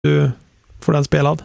du får den spelad?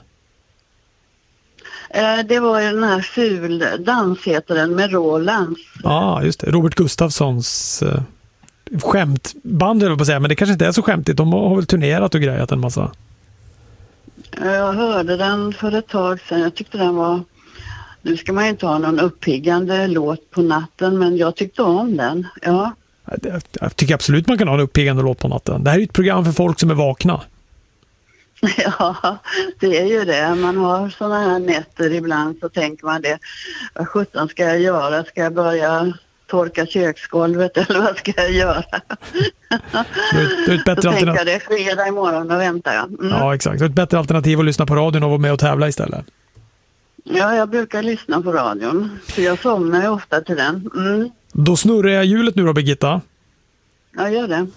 Det var ju den här Fuldans heter den med Rolands. Ja, just det. Robert Gustafssons skämtband eller på att säga, men det kanske inte är så skämtigt. De har väl turnerat och grejat en massa. Jag hörde den för ett tag sedan. Jag tyckte den var... Nu ska man ju inte ha någon uppiggande låt på natten, men jag tyckte om den. Ja. Jag tycker absolut man kan ha en uppiggande låt på natten. Det här är ett program för folk som är vakna. Ja, det är ju det. Man har såna här nätter ibland, så tänker man det. Vad sjutton ska jag göra? Ska jag börja torka köksgolvet eller vad ska jag göra? Det är ett bättre tänker jag, det är fredag imorgon och väntar jag. Ja, exakt. Det är ett bättre alternativ att lyssna på radion och vara med och tävla istället. Ja, jag brukar lyssna på radion. Så jag somnar ju ofta till den. Då snurrar jag hjulet nu då, Birgitta. Ja, gör det.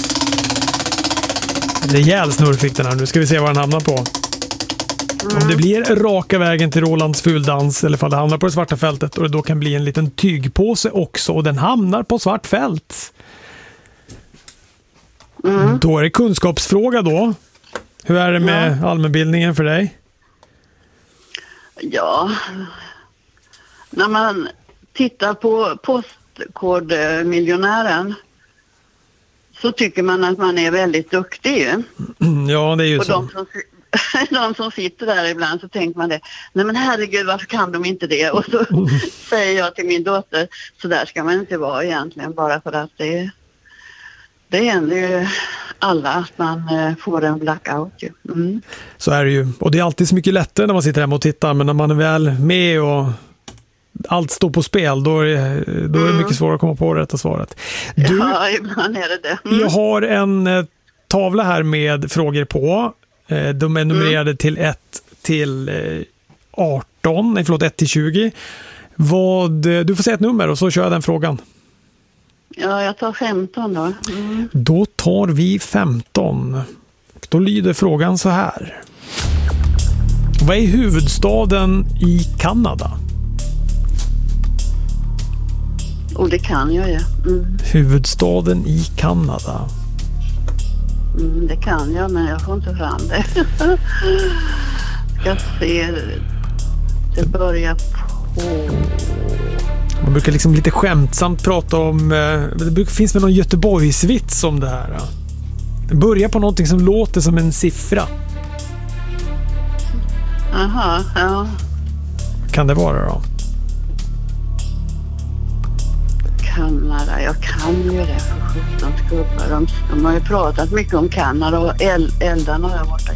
Rejäl snurr fick den här. Nu ska vi se vad den hamnar på. Om det blir raka vägen till Rolands Fuldans eller om det hamnar på det svarta fältet, och det då kan bli en liten tygpåse också, och den hamnar på svart fält. Då är det kunskapsfråga då. Hur är det med allmänbildningen för dig? Ja, när man tittar på Postkodmiljonären så tycker man att man är väldigt duktig. Ja, det är ju och så. De som sitter där ibland, så tänker man det. Nej men herregud, varför kan de inte det? Och så säger jag till min dotter, så där ska man inte vara egentligen, bara för att det händer ju alla att man får en blackout. Så är det ju. Och det är alltid så mycket lättare när man sitter hemma och tittar, men när man är väl med och allt står på spel, då är det mycket svårare att komma på det rätta svaret. Ja, ibland är det. Jag har en tavla här med frågor på. De är numrerade till 1 till 18, nej förlåt, 1 till 20. Du får säga ett nummer och så kör jag den frågan. Ja, jag tar 15 då. Då tar vi 15. Då lyder frågan så här. Vad är huvudstaden i Kanada? Och det kan jag ju. Huvudstaden i Kanada. Det kan jag, men jag får inte fram det. Jag ser. Det börjar på... Man brukar liksom lite skämtsamt prata om... Det finns väl någon Göteborgsvits om det här. Det börjar på någonting som låter som en siffra. Aha, ja. Kan det vara då? Kanada, jag kan ju det för 17 skubbar. De har ju pratat mycket om Kanada och eldarna där borta.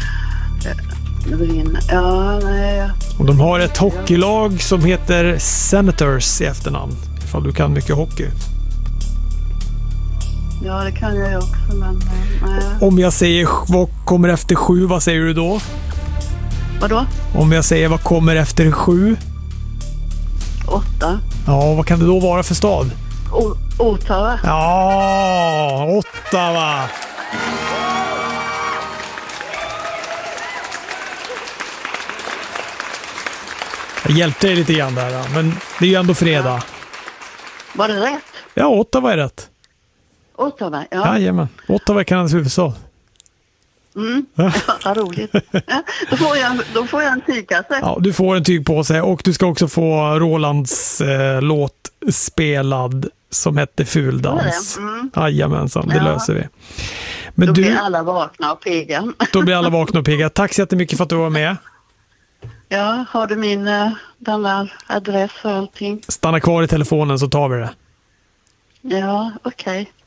Ja, nej. Och de har ett hockeylag som heter Senators i efternamn. Ifall du kan mycket hockey. Ja, det kan jag ju också, men nej. Om jag säger vad kommer efter 7, vad säger du då? Vadå? Om jag säger vad kommer efter 7? 8. Ja, vad kan det då vara för stad? Ottawa. Ja, Ottawa. Jag hjälpte dig lite grann där, men det är ju ändå fredag. Var det rätt? Ja, Ottawa är rätt. Ottawa, ja. Jajamän, Ottawa är Kanadas huvudstad. Ja, vad roligt. Då får jag en tygkasse. Ja, du får en tygpåse, och du ska också få Rolands låt spelad som hette Fuldans. Jajamensan, det löser vi. Men då blir alla vakna och pigga. Då blir alla vakna och pigga. Tack så jättemycket för att du var med. Ja, har du den där adress och allting? Stanna kvar i telefonen så tar vi det. Ja, okej.